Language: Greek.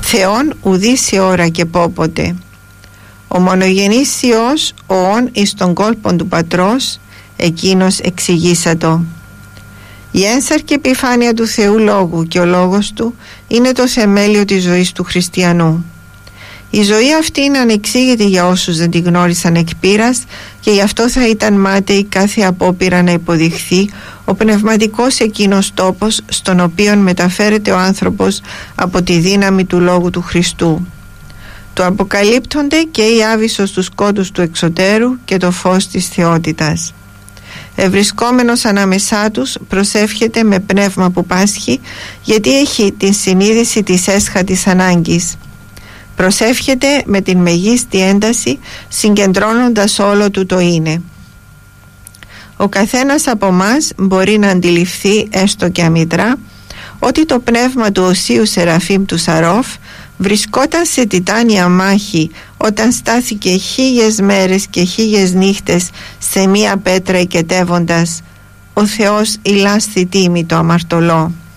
Θεόν ουδής η ώρα και πόποτε. Ο μονογενής Υιός οών εις τον κόλπον του Πατρός, εκείνος εξηγήσατο. Η ένσαρκη επιφάνεια του Θεού Λόγου και ο Λόγος Του είναι το θεμέλιο της ζωής του χριστιανού. Η ζωή αυτή είναι ανεξήγητη για όσους δεν τη γνώρισαν εκ πείρας και γι' αυτό θα ήταν μάταιη κάθε απόπειρα να υποδειχθεί ο πνευματικός εκείνος τόπος στον οποίο μεταφέρεται ο άνθρωπος από τη δύναμη του Λόγου του Χριστού. Του αποκαλύπτονται και η άβυσσος του σκότους του εξωτέρου και το φως της θεότητας. Ευρισκόμενος ανάμεσά τους προσεύχεται με πνεύμα που πάσχει, γιατί έχει την συνείδηση της έσχατης ανάγκης. Προσεύχεται με την μεγίστη ένταση, συγκεντρώνοντας όλο του το είναι. Ο καθένας από μας μπορεί να αντιληφθεί, έστω και αμυδρά, ότι το πνεύμα του Οσίου Σεραφείμ του Σαρόφ βρισκόταν σε τιτάνια μάχη όταν στάθηκε 1000 μέρες και 1000 νύχτες σε μία πέτρα οικετεύοντας «Ο Θεός ηλάσθη τίμη το αμαρτωλό».